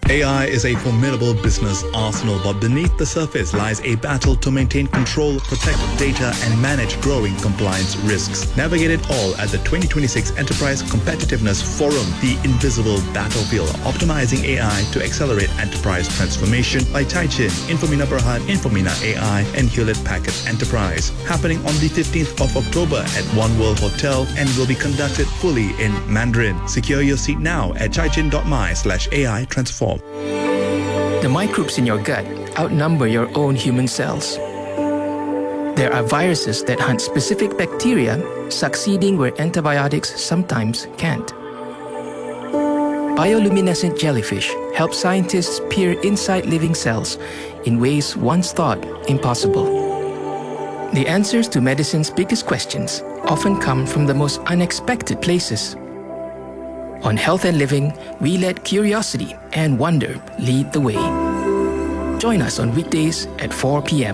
AI is a formidable business arsenal, but beneath the surface lies a battle to maintain control, protect data, and manage growing compliance risks. Navigate it all at the 2026 Enterprise Competitiveness Forum, the invisible battlefield, optimizing AI to accelerate enterprise transformation by Taichin, Infomina Berhad, Infomina AI, and Hewlett Packard Enterprise. Happening on the 15th of October at One World Hotel and will be conducted fully in Mandarin. Secure your seat now at taichin.my/AI transform. The microbes in your gut outnumber your own human cells. There are viruses that hunt specific bacteria, succeeding where antibiotics sometimes can't. Bioluminescent jellyfish help scientists peer inside living cells in ways once thought impossible. The answers to medicine's biggest questions often come from the most unexpected places. On Health and Living, we let curiosity and wonder lead the way. Join us on weekdays at 4 p.m.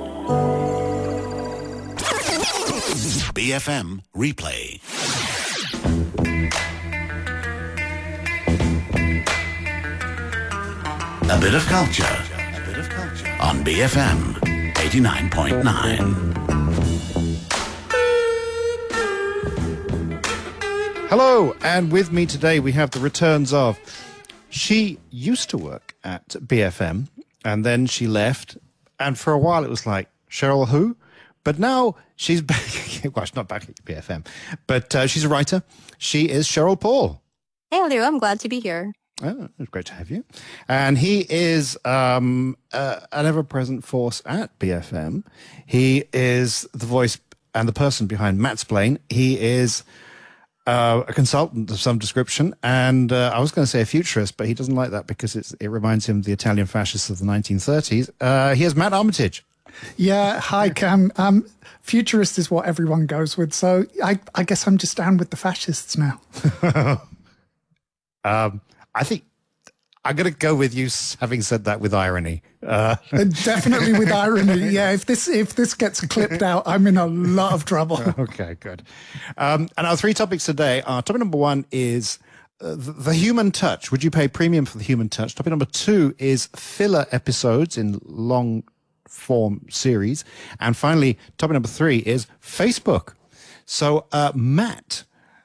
BFM Replay. A bit of culture on BFM 89.9. Hello, and with me today we have the returns of... She used to work at BFM, and then she left, and for a while it was like, Cheryl who? But now she's back... Well, she's not back at BFM, but she's a writer. She is Cheryl Paul. Hey, Lou, I'm glad to be here. Oh, it's great to have you. And he is an ever-present force at BFM. He is the voice and the person behind Matsplain. He is... a consultant of some description, and I was going to say a futurist, but he doesn't like that because it reminds him of the Italian fascists of the 1930s. Here's Matt Armitage. Yeah, hi, Cam. Futurist is what everyone goes with, so I guess I'm just down with the fascists now. I think I'm going to go with you having said that with irony. Definitely with irony. Yeah, if this gets clipped out, I'm in a lot of trouble. Okay, good. And our three topics today are, topic number one is the human touch. Would you pay premium for the human touch? Topic number two is filler episodes in long form series. And finally, topic number three is Facebook. So, Matt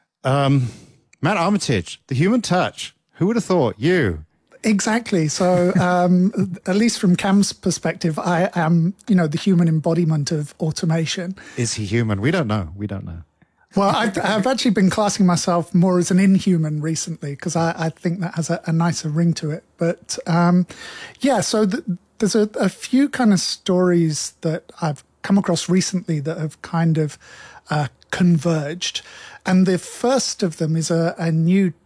Armitage, the human touch. Who would have thought? You. Exactly. So, at least from Cam's perspective, I am, the human embodiment of automation. Is he human? We don't know. Well, I've actually been classing myself more as an inhuman recently because I think that has a nicer ring to it. But, so there's a few kind of stories that I've come across recently that have kind of converged. And the first of them is a new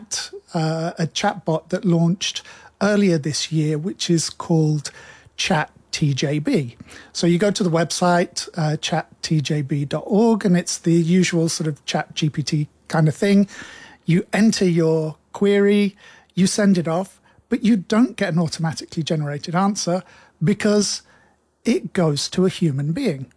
a chatbot that launched earlier this year, which is called ChatTJB. So you go to the website, chattjb.org, and it's the usual sort of ChatGPT kind of thing. You enter your query, you send it off, but you don't get an automatically generated answer because it goes to a human being.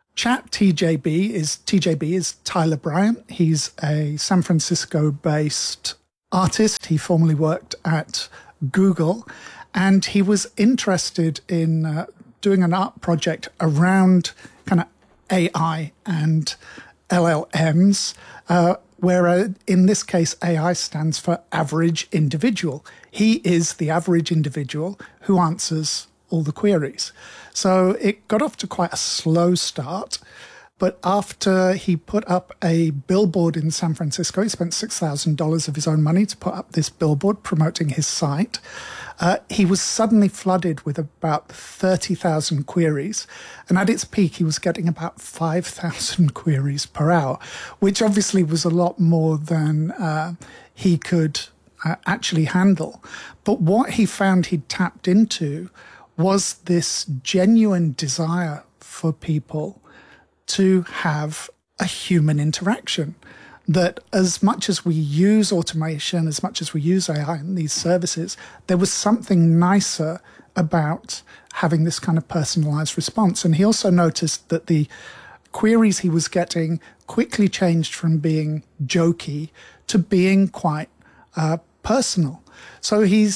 TJB is Tyler Bryant. He's a San Francisco-based artist. He formerly worked at Google, and he was interested in doing an art project around kind of AI and LLMs, where in this case, AI stands for average individual. He is the average individual who answers all the queries. So it got off to quite a slow start, but after he put up a billboard in San Francisco, he spent $6,000 of his own money to put up this billboard promoting his site. He was suddenly flooded with about 30,000 queries. And at its peak, he was getting about 5,000 queries per hour, which obviously was a lot more than he could actually handle. But what he found he'd tapped into was this genuine desire for people to have a human interaction. That as much as we use automation, as much as we use AI in these services, there was something nicer about having this kind of personalized response. And he also noticed that the queries he was getting quickly changed from being jokey to being quite personal. So he's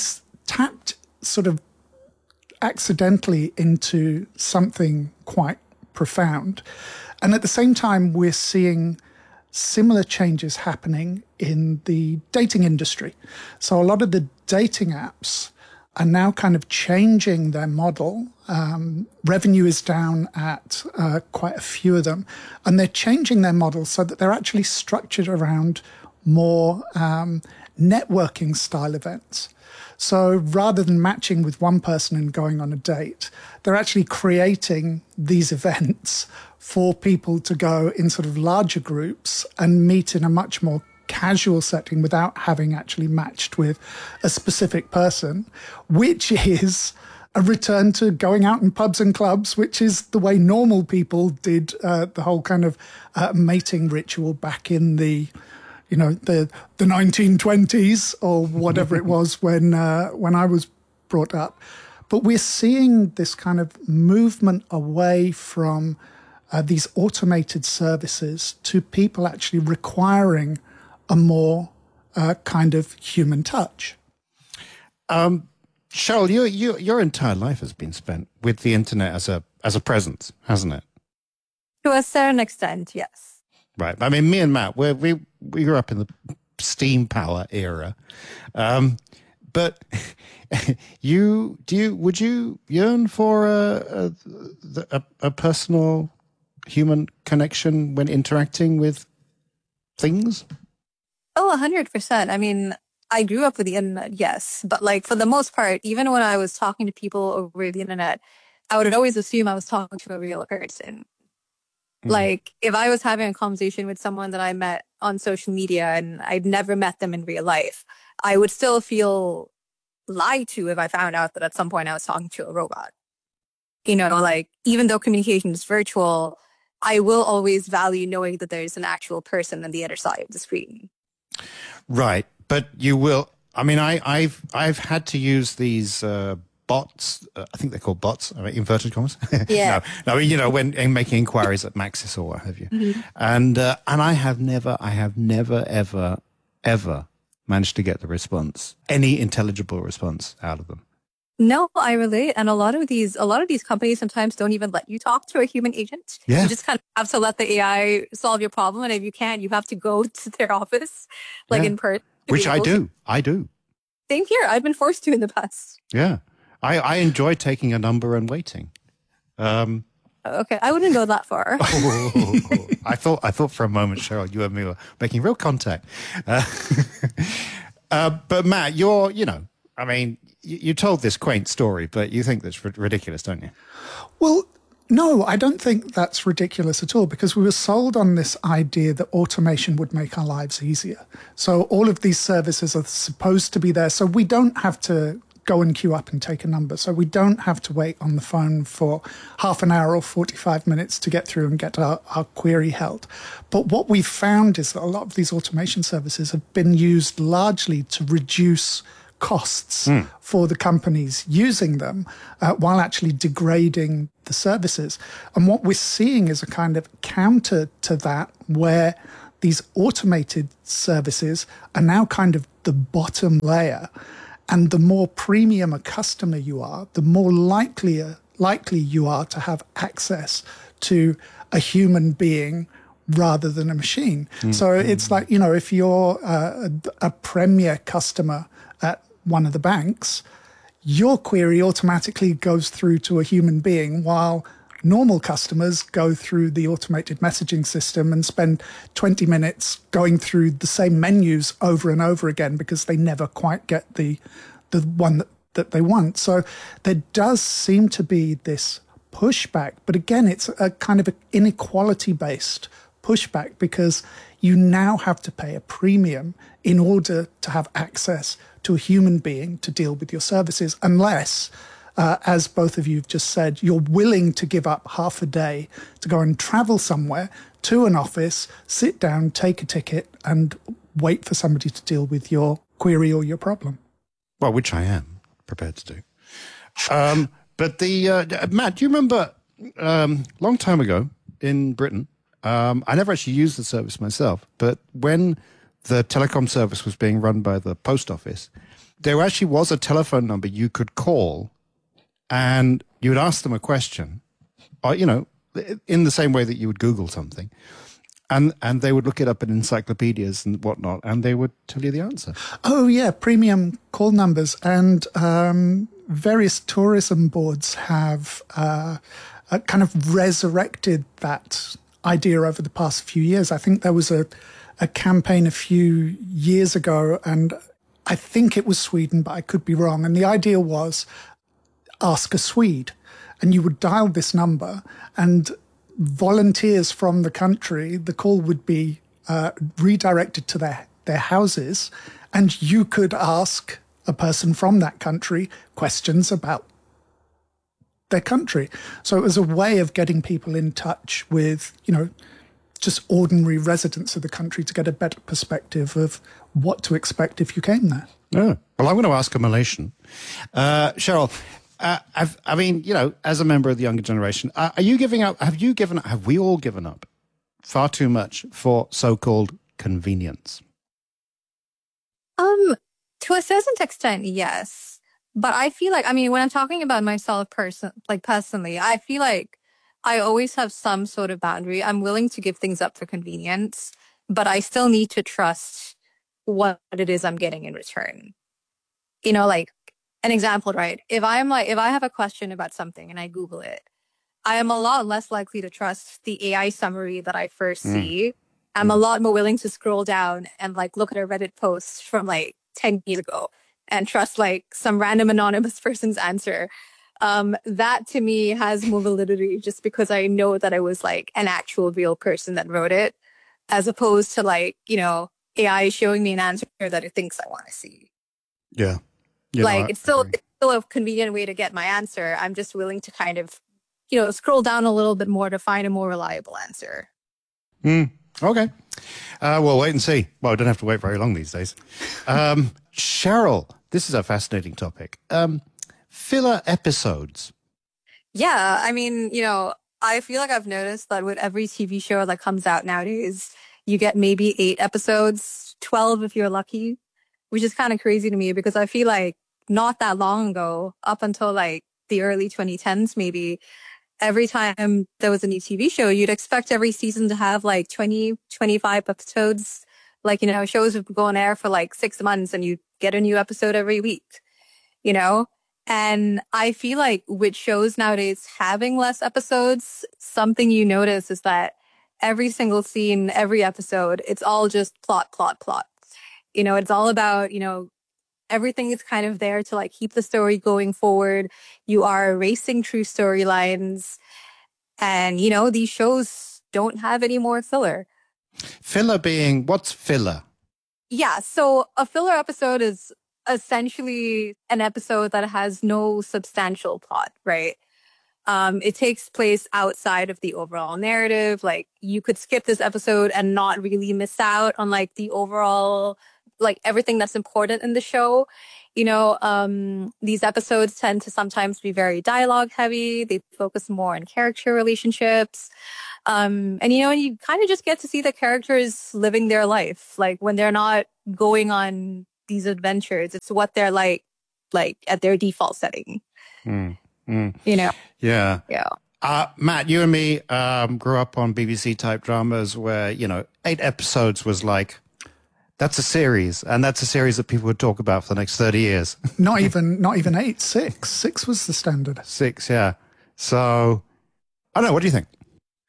tapped sort of accidentally into something quite profound. And at the same time, we're seeing similar changes happening in the dating industry. So a lot of the dating apps are now kind of changing their model. Revenue is down at quite a few of them. And they're changing their model so that they're actually structured around more networking style events. So rather than matching with one person and going on a date, they're actually creating these events for people to go in sort of larger groups and meet in a much more casual setting without having actually matched with a specific person, which is a return to going out in pubs and clubs, which is the way normal people did the whole kind of mating ritual back in the 1920s or whatever it was when I was brought up. But we're seeing this kind of movement away from these automated services to people actually requiring a more kind of human touch. Cheryl, your entire life has been spent with the internet as a presence, hasn't it? To a certain extent, yes. Right. I mean, me and Matt, we grew up in the steam power era, but would you yearn for a personal human connection when interacting with things? Oh, 100%. I mean, I grew up with the internet, yes. But like for the most part, even when I was talking to people over the internet, I would always assume I was talking to a real person. Like if I was having a conversation with someone that I met on social media and I'd never met them in real life, I would still feel lied to if I found out that at some point I was talking to a robot. Like even though communication is virtual, I will always value knowing that there's an actual person on the other side of the screen. Right. But you will, I mean, I've had to use these bots, I think they're called bots, inverted commas. Yeah. No, I mean, when making inquiries at Maxis or what have you. Mm-hmm. And I have never, ever managed to get the response, any intelligible response out of them. No, I relate. And a lot of these companies sometimes don't even let you talk to a human agent. Yeah. You just kind of have to let the AI solve your problem. And if you can't, you have to go to their office, in person. Which I do. Same here. I've been forced to in the past. Yeah. I enjoy taking a number and waiting. Okay, I wouldn't go that far. I thought for a moment, Cheryl, you and me were making real contact. But Matt, you told this quaint story, but you think that's ridiculous, don't you? Well, no, I don't think that's ridiculous at all, because we were sold on this idea that automation would make our lives easier. So all of these services are supposed to be there, so we don't have to go and queue up and take a number. So we don't have to wait on the phone for half an hour or 45 minutes to get through and get our query held. But what we've found is that a lot of these automation services have been used largely to reduce costs for the companies using them while actually degrading the services. And what we're seeing is a kind of counter to that, where these automated services are now kind of the bottom layer. And the more premium a customer you are, the more likely you are to have access to a human being rather than a machine. So it's like, if you're a premier customer at one of the banks, your query automatically goes through to a human being, while normal customers go through the automated messaging system and spend 20 minutes going through the same menus over and over again because they never quite get the one that they want. So there does seem to be this pushback. But again, it's a kind of an inequality-based pushback, because you now have to pay a premium in order to have access to a human being to deal with your services, unless as both of you have just said, you're willing to give up half a day to go and travel somewhere to an office, sit down, take a ticket, and wait for somebody to deal with your query or your problem. Well, which I am prepared to do. But Matt, do you remember long time ago in Britain, I never actually used the service myself, but when the telecom service was being run by the post office, there actually was a telephone number you could call, and you would ask them a question, or, in the same way that you would Google something. And they would look it up in encyclopedias and whatnot, and they would tell you the answer. Oh, yeah, premium call numbers. And various tourism boards have kind of resurrected that idea over the past few years. I think there was a campaign a few years ago, and I think it was Sweden, but I could be wrong. And the idea was ask a Swede. And you would dial this number, and volunteers from the country, the call would be redirected to their houses, and you could ask a person from that country questions about their country. So it was a way of getting people in touch with, just ordinary residents of the country to get a better perspective of what to expect if you came there. Oh. Well, I'm going to ask a Malaysian. Cheryl, as a member of the younger generation, are you giving up? Have we all given up far too much for so-called convenience? To a certain extent, yes. But I feel like, when I'm talking about myself personally, I feel like I always have some sort of boundary. I'm willing to give things up for convenience, but I still need to trust what it is I'm getting in return. An example, right? If I have a question about something and I Google it, I am a lot less likely to trust the AI summary that I first see. I'm a lot more willing to scroll down and look at a Reddit post from 10 years ago and trust some random anonymous person's answer. That to me has more validity just because I know that it was an actual real person that wrote it, as opposed to AI showing me an answer that it thinks I want to see. Yeah. It's still a convenient way to get my answer. I'm just willing to kind of, scroll down a little bit more to find a more reliable answer. Okay. We'll wait and see. Well, I don't have to wait very long these days. Cheryl, this is a fascinating topic. Filler episodes. Yeah. I feel like I've noticed that with every TV show that comes out nowadays, you get maybe 8 episodes, 12 if you're lucky, which is kind of crazy to me because I feel like not that long ago, up until the early 2010s, maybe, every time there was a new TV show, you'd expect every season to have 20, 25 episodes. Shows would go on air for 6 months and you'd get a new episode every week, And I feel like with shows nowadays having less episodes, something you notice is that every single scene, every episode, it's all just plot. It's all about, everything is kind of there to keep the story going forward. You are racing through storylines and, these shows don't have any more filler. Filler being, what's filler? Yeah. So a filler episode is essentially an episode that has no substantial plot, right? It takes place outside of the overall narrative. You could skip this episode and not really miss out on the overall everything that's important in the show. These episodes tend to sometimes be very dialogue heavy. They focus more on character relationships. And you kind of just get to see the characters living their life. When they're not going on these adventures, it's what they're like at their default setting. Yeah. Matt, you and me grew up on BBC type dramas where, 8 episodes was that's a series, and that's a series that people would talk about for the next 30 years. Not even 8, 6. 6 was the standard. 6, yeah. So, I don't know. What do you think?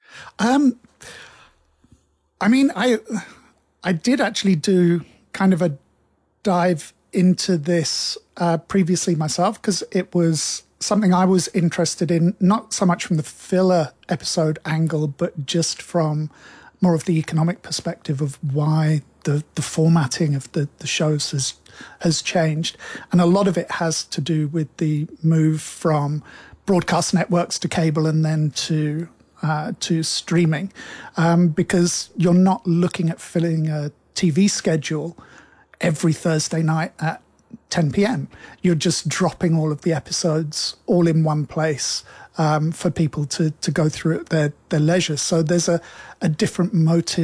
I did actually do kind of a dive into this previously myself because it was something I was interested in, not so much from the filler episode angle, but just from more of the economic perspective of why the formatting of the shows has changed. And a lot of it has to do with the move from broadcast networks to cable and then to streaming, because you're not looking at filling a TV schedule every Thursday night at 10 p.m. You're just dropping all of the episodes all in one place for people to go through at their leisure. So there's a different motive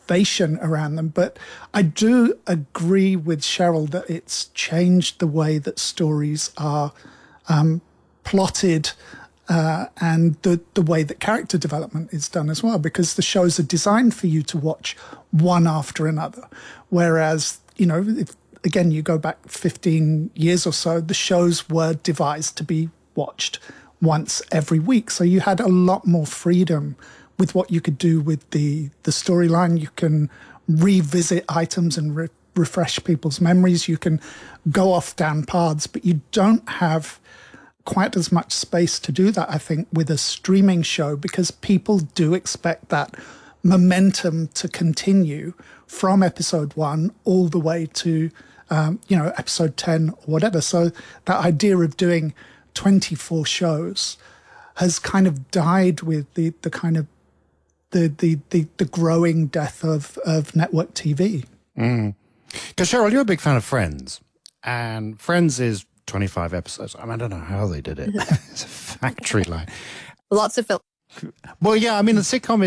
innovation around them. But I do agree with Cheryl that it's changed the way that stories are plotted and the way that character development is done as well, because the shows are designed for you to watch one after another. Whereas, if, again, you go back 15 years or so, the shows were devised to be watched once every week. So you had a lot more freedom with what you could do with the storyline. You can revisit items and refresh people's memories. You can go off down paths, but you don't have quite as much space to do that, I think, with a streaming show, because people do expect that momentum to continue from episode 1 all the way to, episode 10 or whatever. So that idea of doing 24 shows has kind of died with the kind of the growing death of network TV. Because Cheryl, you're a big fan of Friends, and Friends is 25 episodes. I don't know how they did it. It's a factory line. Lots of filler. Well, yeah, I mean, a sitcom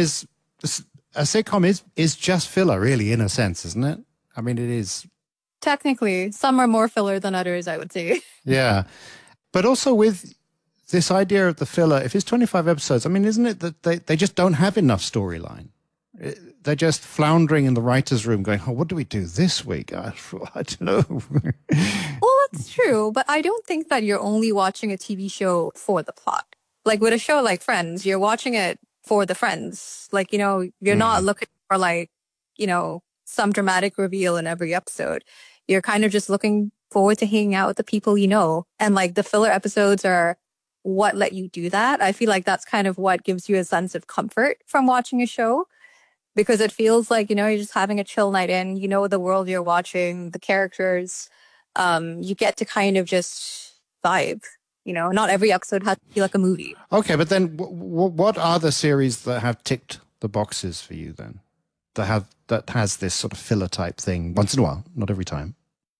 is just filler, really, in a sense, isn't it? I mean, it is. Technically, some are more filler than others, I would say. Yeah. But also with this idea of the filler, if it's 25 episodes, I mean, isn't it that they just don't have enough storyline? They're just floundering in the writer's room going, oh, what do we do this week? I don't know. Well, that's true, but I don't think that you're only watching a TV show for the plot. Like with a show like Friends, you're watching it for the friends. Like, you're not looking for some dramatic reveal in every episode. You're kind of just looking forward to hanging out with the people you know. And like the filler episodes are what let you do that. I feel like that's kind of what gives you a sense of comfort from watching a show. Because it feels like, you're just having a chill night in, the world you're watching, the characters, you get to kind of just vibe, not every episode has to be like a movie. Okay, but then what are the series that have ticked the boxes for you then? That has this sort of filler type thing once in a while, not every time?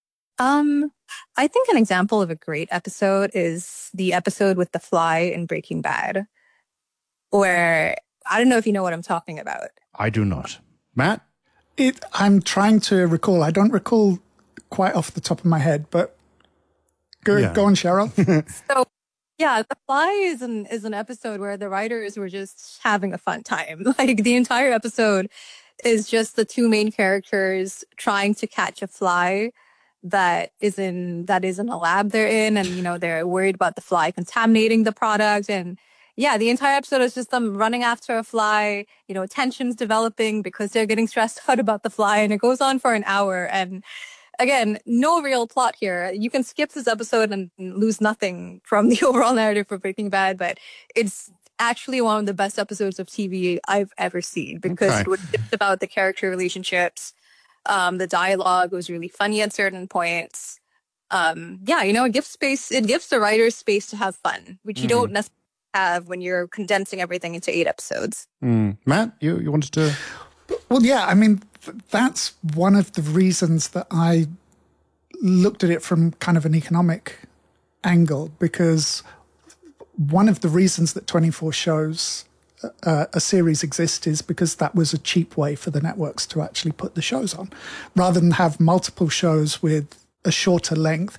I think an example of a great episode is the episode with The Fly in Breaking Bad, where I don't know if you know what I'm talking about. I do not. Matt? I'm trying to recall. I don't recall quite off the top of my head, but go on, Cheryl. So, yeah, The Fly is an episode where the writers were just having a fun time. Like, the entire episode is just the two main characters trying to catch a fly that is in a lab they're in, and, they're worried about the fly contaminating the product. And yeah, the entire episode is just them running after a fly, tensions developing because they're getting stressed out about the fly, and it goes on for an hour. And again, no real plot here. You can skip this episode and lose nothing from the overall narrative for Breaking Bad, but it's actually one of the best episodes of TV I've ever seen, because it was just about the character relationships. The dialogue was really funny at certain points. It gives the writers space to have fun, which you don't necessarily have when you're condensing everything into 8 episodes. Matt, you wanted to? Well, yeah, I mean, that's one of the reasons that I looked at it from kind of an economic angle, because one of the reasons that 24 shows a series exists is because that was a cheap way for the networks to actually put the shows on. Rather than have multiple shows with a shorter length,